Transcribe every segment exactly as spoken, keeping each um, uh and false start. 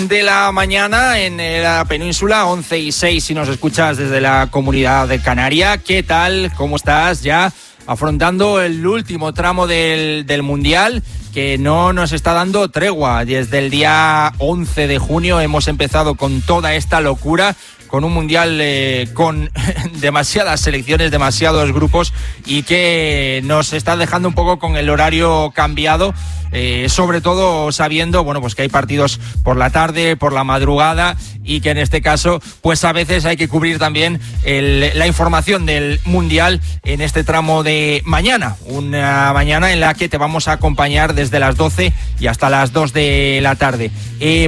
de la mañana en la península, once y seis si nos escuchas desde la Comunidad de Canaria. ¿Qué tal? ¿Cómo estás? Ya afrontando el último tramo del, del Mundial, que no nos está dando tregua. Desde el día once de junio hemos empezado con toda esta locura, con un Mundial eh, con demasiadas selecciones, demasiados grupos, y que nos está dejando un poco con el horario cambiado, eh, sobre todo sabiendo, bueno, pues que hay partidos por la tarde, por la madrugada, y que en este caso, pues a veces hay que cubrir también el, la información del Mundial en este tramo de mañana, una mañana en la que te vamos a acompañar desde las doce y hasta las dos de la tarde. Eh,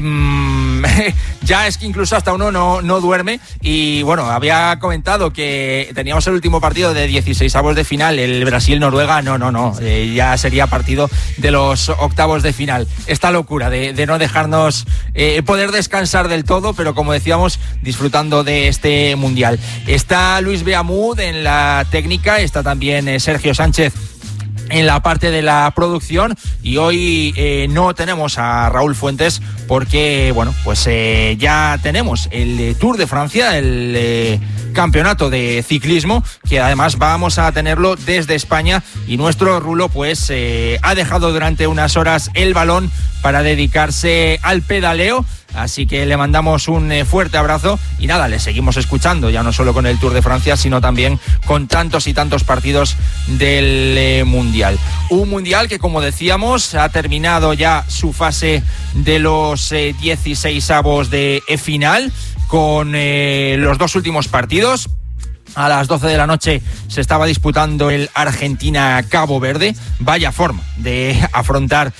ya es que incluso hasta uno no, no duerme. Y bueno, había comentado que teníamos el último partido de dieciseisavos de final, el Brasil-Noruega. No, no, no, eh, ya sería partido de los octavos de final. Esta locura de, de no dejarnos eh, poder descansar del todo, pero como decíamos, disfrutando de este Mundial. Está Luis Beamud en la técnica, está también eh, Sergio Sánchez en la parte de la producción, y hoy eh, no tenemos a Raúl Fuentes porque, bueno, pues eh, ya tenemos el eh, Tour de Francia, el eh, campeonato de ciclismo, que además vamos a tenerlo desde España, y nuestro Rulo pues eh, ha dejado durante unas horas el balón para dedicarse al pedaleo. Así que le mandamos un eh, fuerte abrazo y nada, le seguimos escuchando, ya no solo con el Tour de Francia, sino también con tantos y tantos partidos del eh, Mundial. Un Mundial que, como decíamos, ha terminado ya su fase de los eh, dieciseisavos de final con eh, los dos últimos partidos. A las doce de la noche se estaba disputando el Argentina-Cabo Verde. Vaya forma de afrontar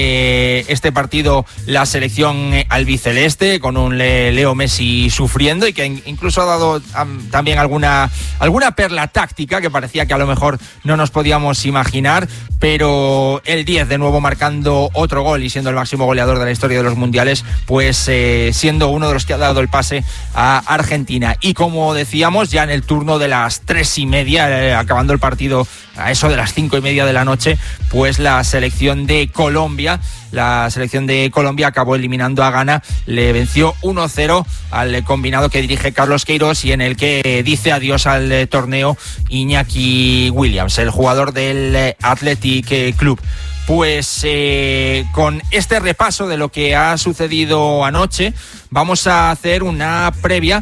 eh, este partido la selección albiceleste, con un Leo Messi sufriendo, y que incluso ha dado um, también alguna, alguna perla táctica que parecía que a lo mejor no nos podíamos imaginar. Pero el diez de nuevo marcando otro gol y siendo el máximo goleador de la historia de los mundiales, pues eh, siendo uno de los que ha dado el pase a Argentina. Y como decíamos, ya en el turno de las tres y media, eh, acabando el partido a eso de las cinco y media de la noche, pues la selección de Colombia, la selección de Colombia acabó eliminando a Ghana, le venció uno cero al combinado que dirige Carlos Queiroz, y en el que dice adiós al eh, torneo Iñaki Williams, el jugador del eh, Athletic Club. Pues eh, con este repaso de lo que ha sucedido anoche, vamos a hacer una previa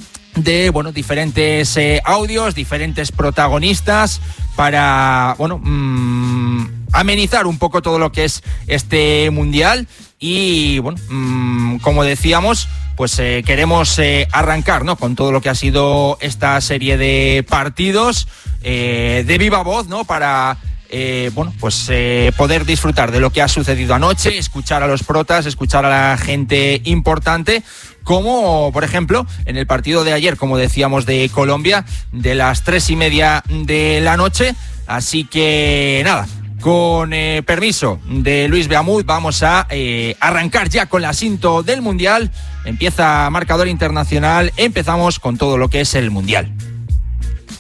de, bueno, diferentes eh, audios, diferentes protagonistas, para, bueno, mmm, amenizar un poco todo lo que es este Mundial. Y, bueno, mmm, como decíamos, pues eh, queremos eh, arrancar, ¿no?, con todo lo que ha sido esta serie de partidos eh, de viva voz, ¿no?, para Eh, bueno, pues eh, poder disfrutar de lo que ha sucedido anoche, escuchar a los protas, escuchar a la gente importante, como por ejemplo en el partido de ayer, como decíamos, de Colombia, de las tres y media de la noche. Así que nada, con eh, permiso de Luis Beamud, vamos a eh, arrancar ya con la cinta del Mundial. Empieza marcador internacional, empezamos con todo lo que es el Mundial.